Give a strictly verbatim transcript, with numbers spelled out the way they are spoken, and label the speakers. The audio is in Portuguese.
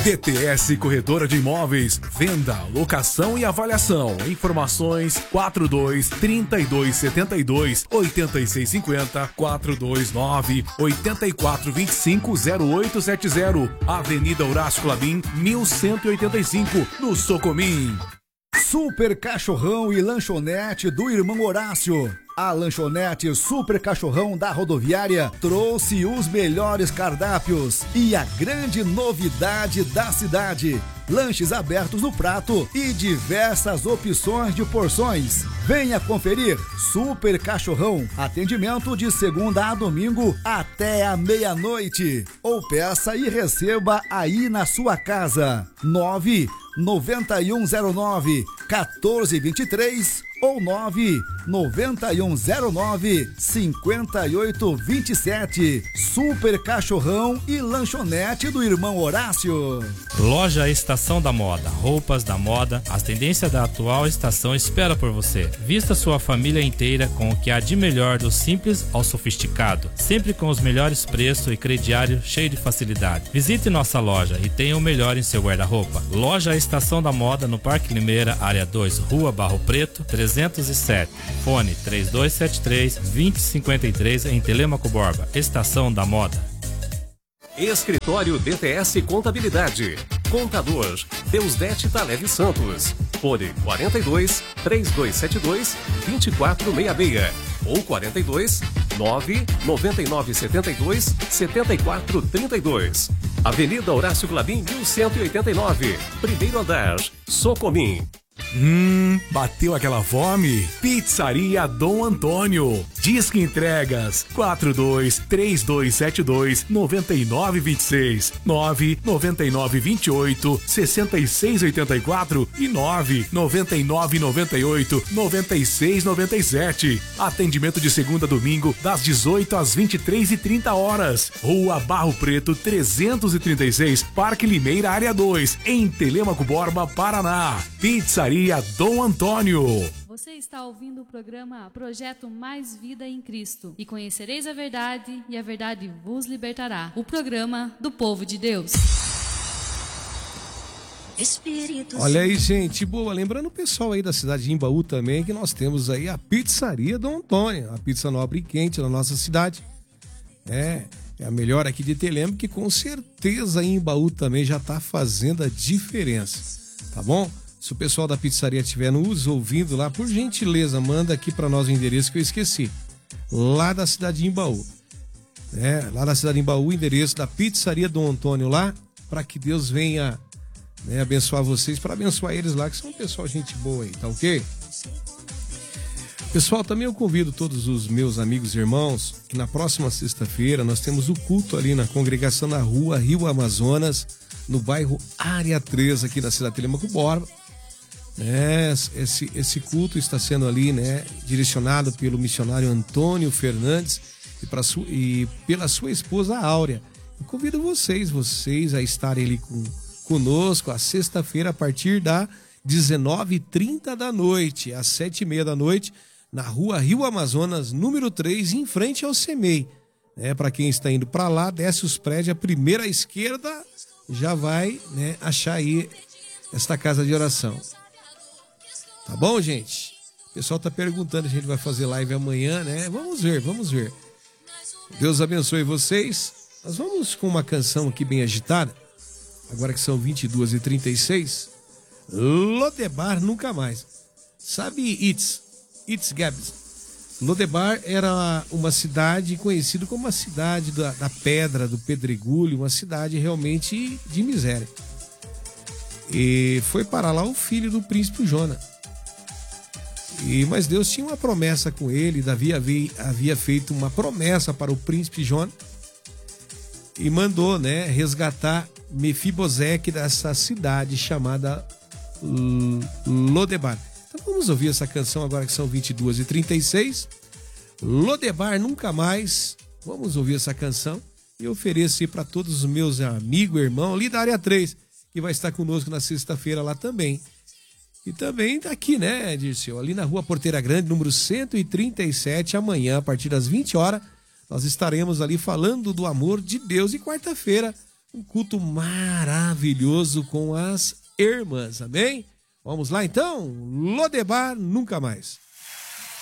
Speaker 1: D T S Corretora de Imóveis, venda, locação e avaliação. Informações quatro dois, trinta e dois, setenta e dois, oitenta e seis cinquenta, quatro dois nove, oitenta e quatro, vinte e cinco, zero oito sete zero. Avenida Horácio Clabim, mil cento e oitenta e cinco, no Socomim.
Speaker 2: Super Cachorrão e Lanchonete do Irmão Horácio. A lanchonete Super Cachorrão da Rodoviária trouxe os melhores cardápios e a grande novidade da cidade: lanches abertos no prato e diversas opções de porções. Venha conferir. Super Cachorrão, atendimento de segunda a domingo até a meia-noite. Ou peça e receba aí na sua casa. nove noventa e um zero nove, quatorze vinte e três ou nove noventa e um zero nove, cinquenta e oito vinte e sete. Super Cachorrão e Lanchonete do Irmão Horácio.
Speaker 3: Loja Estação da Moda, roupas da moda, as tendências da atual estação espera por você. Vista sua família inteira com o que há de melhor, do simples ao sofisticado, sempre com os melhores preços e crediário cheio de facilidade. Visite nossa loja e tenha o melhor em seu guarda-roupa. Loja Estação da Moda, no Parque Limeira, área dois, Rua Barro Preto, trezentos e sete. Fone três dois sete três, dois zero cinco três, em Telêmaco Borba. Estação da Moda.
Speaker 4: Escritório D T S Contabilidade. Contador Deusdete Taleve Santos. Fone quarenta e dois, três dois sete dois, dois quatro seis seis ou quarenta e dois, nove noventa e nove setenta e dois, setenta e quatro trinta e dois. Avenida Horácio Clabim, mil cento e oitenta e nove. Primeiro andar, Socomim.
Speaker 1: Hum, bateu aquela fome? Pizzaria Dom Antônio. Disque entregas quatro dois, três dois sete dois, nove nove dois seis, nove nove nove vinte e oito, sessenta e seis oitenta e quatro e nove nove nove noventa e oito, noventa e seis noventa e sete. Atendimento de segunda a domingo das dezoito às vinte e três e trinta horas. Rua Barro Preto trezentos e trinta e seis, Parque Limeira, área dois, em Telêmaco Borba, Paraná. Pizzaria Dom Antônio.
Speaker 5: Você está ouvindo o programa Projeto Mais Vida em Cristo, e conhecereis a verdade e a verdade vos libertará. O programa do povo de Deus.
Speaker 6: Espírito. Olha aí, gente, boa. Lembrando o pessoal aí da cidade de Imbaú também, que nós temos aí a Pizzaria Dom Antônio, a pizza nobre e quente na nossa cidade. É, é a melhor aqui de Telêmaco, que com certeza em Imbaú também já está fazendo a diferença, tá bom? Se o pessoal da pizzaria estiver nos ouvindo lá, por gentileza, manda aqui para nós o endereço que eu esqueci. Lá da cidade de Imbaú. É, lá da cidade de Imbaú, o endereço da Pizzaria Dom Antônio lá, para que Deus venha, né, abençoar vocês, para abençoar eles lá, que são um pessoal gente boa aí, tá ok? Pessoal, também eu convido todos os meus amigos e irmãos que na próxima sexta-feira nós temos o culto ali na congregação na rua Rio Amazonas, no bairro Área três, aqui na cidade de Telêmaco Borba. É, esse, esse culto está sendo ali, né, direcionado pelo missionário Antônio Fernandes e, pra su, e pela sua esposa Áurea. Eu convido vocês, vocês a estarem ali com, conosco a sexta-feira a partir da dezenove e trinta da noite, às sete e meia da noite, na rua Rio Amazonas, número três, em frente ao CEMEI. É, para quem está indo para lá, desce os prédios, a primeira à esquerda já vai, né, achar aí esta casa de oração. Tá bom, gente? O pessoal tá perguntando se a gente vai fazer live amanhã, né? Vamos ver, vamos ver. Deus abençoe vocês. Nós vamos com uma canção aqui bem agitada. Agora que são vinte e duas e trinta e seis. Lodebar Nunca Mais. Sabe Itz? Itz Gabs. Lodebar era uma cidade conhecida como a cidade da, da pedra, do pedregulho, uma cidade realmente de miséria. E foi para lá o filho do príncipe Jonas. E, mas Deus tinha uma promessa com ele. Davi havia, havia feito uma promessa para o príncipe Jonas e mandou, né, resgatar Mefibozeque dessa cidade chamada Lodebar. Então vamos ouvir essa canção agora que são vinte e duas e trinta e seis. Lodebar Nunca Mais. Vamos ouvir essa canção e oferecer para todos os meus amigos e irmãos ali da área três, que vai estar conosco na sexta-feira lá também. E também daqui, né, Dirceu? Ali na Rua Porteira Grande, número cento e trinta e sete, amanhã, a partir das vinte horas, nós estaremos ali falando do amor de Deus. E quarta-feira, Um culto maravilhoso com as irmãs, amém? Vamos lá então? Lodebar nunca mais.